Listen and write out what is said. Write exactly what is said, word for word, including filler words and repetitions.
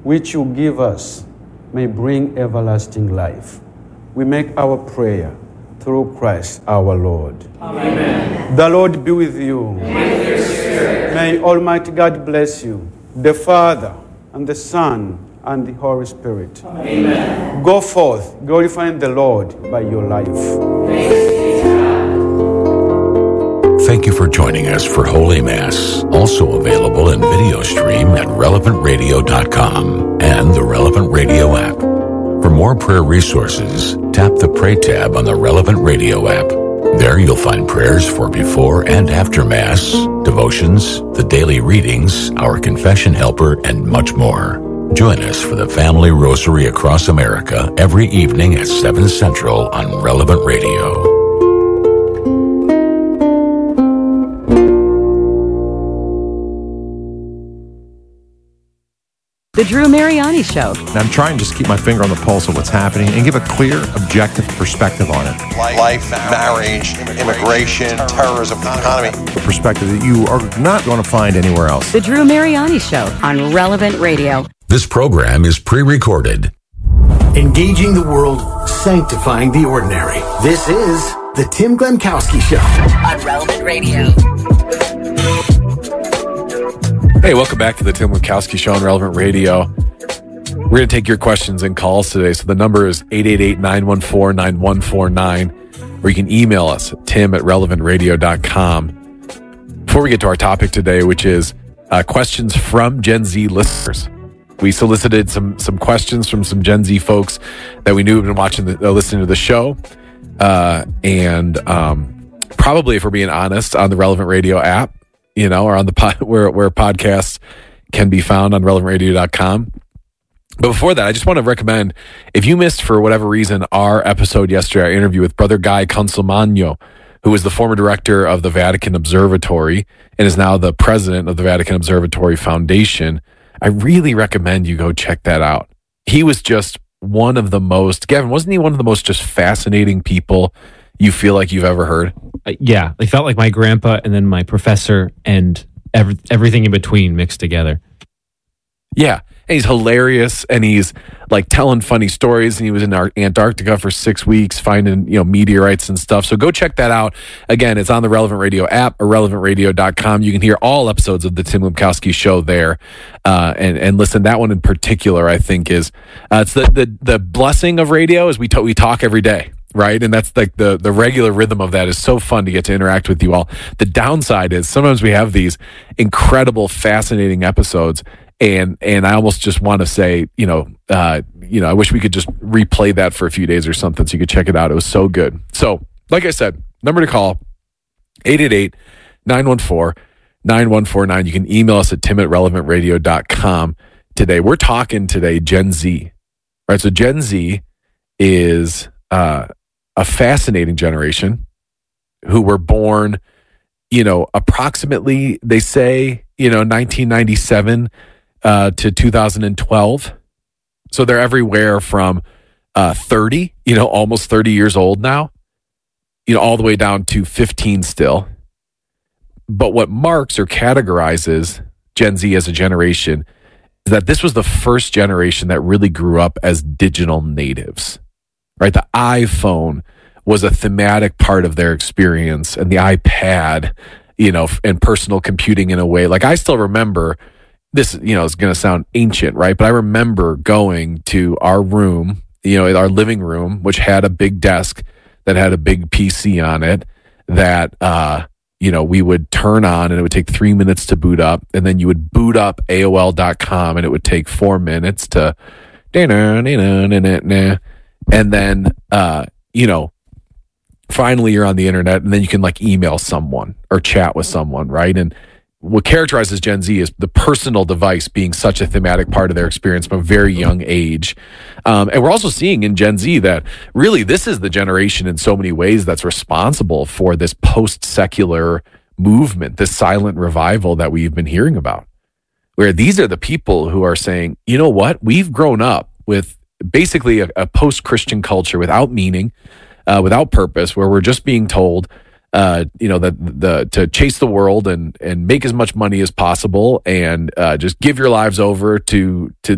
which you give us may bring everlasting life. We make our prayer through Christ our Lord. Amen. The Lord be with you. And with your spirit. May Almighty God bless you, the Father and the Son and the Holy Spirit. Amen. Go forth, glorifying the Lord by your life. Thanks be to God. Thank you for joining us for Holy Mass, also available in video stream at relevant radio dot com and the Relevant Radio app. For more prayer resources, tap the Pray tab on the Relevant Radio app. There you'll find prayers for before and after Mass, devotions, the daily readings, our confession helper, and much more. Join us for the Family Rosary across America every evening at seven Central on Relevant Radio. The Drew Mariani Show. I'm trying to just keep my finger on the pulse of what's happening and give a clear, objective perspective on it. Life, marriage, immigration, terrorism, the economy. A perspective that you are not going to find anywhere else. The Drew Mariani Show on Relevant Radio. This program is pre-recorded. Engaging the world, sanctifying the ordinary. This is the Tim Glemkowski Show on Relevant Radio. Hey, welcome back to the Tim Glemkowski Show on Relevant Radio. We're going to take your questions and calls today. So the number is eight eight eight, nine one four, nine one four nine, or you can email us at tim at relevant radio dot com. Before we get to our topic today, which is uh, questions from Gen Z listeners. We solicited some some questions from some Gen Z folks that we knew had been watching, the, uh, listening to the show. Uh, and um, probably, if we're being honest, on the Relevant Radio app, you know, or on the pod, where where podcasts can be found on relevant radio dot com. But before that, I just want to recommend, if you missed for whatever reason our episode yesterday, our interview with Brother Guy Consolmagno, who was the former director of the Vatican Observatory and is now the president of the Vatican Observatory Foundation, I really recommend you go check that out. He was just one of the most, Gavin, wasn't he one of the most just fascinating people you feel like you've ever heard? Uh, yeah, they felt like my grandpa and then my professor and every, everything in between mixed together. Yeah, and he's hilarious, and he's like telling funny stories, and he was in Antarctica for six weeks finding, you know, meteorites and stuff. So go check that out. Again, it's on the Relevant Radio app or relevant radio dot com. You can hear all episodes of the Tim Glemkowski Show there. Uh, and, and listen, that one in particular, I think is, uh, it's the, the, the blessing of radio is we, to, we talk every day. Right. And that's like the, the regular rhythm of that is so fun to get to interact with you all. The downside is sometimes we have these incredible, fascinating episodes. And, and I almost just want to say, you know, uh, you know, I wish we could just replay that for a few days or something so you could check it out. It was so good. So like I said, number to call, eight eight eight, nine one four, nine one four nine. You can email us at tim at relevant radio dot com today. We're talking today Gen Z, right? So Gen Z is, uh, a fascinating generation who were born, you know, approximately, they say, you know, nineteen ninety-seven uh, to two thousand twelve. So they're everywhere from uh, thirty, you know, almost thirty years old now, you know, all the way down to fifteen still. But what marks or categorizes Gen Z as a generation is that this was the first generation that really grew up as digital natives. Right, the iPhone was a thematic part of their experience, and the iPad, you know, and personal computing in a way. Like I still remember this, you know, it's going to sound ancient, right? But I remember going to our room, you know, our living room, which had a big desk that had a big P C on it that, uh, you know, we would turn on and it would take three minutes to boot up. And then you would boot up A O L dot com and it would take four minutes to, and then, uh, you know, finally you're on the internet and then you can like email someone or chat with someone, right? And what characterizes Gen Z is the personal device being such a thematic part of their experience from a very young age. Um, and we're also seeing in Gen Z that really this is the generation in so many ways that's responsible for this post-secular movement, this silent revival that we've been hearing about, where these are the people who are saying, you know what, we've grown up with basically a, a post-Christian culture without meaning, uh, without purpose, where we're just being told, uh, you know, that the to chase the world and and make as much money as possible and uh, just give your lives over to to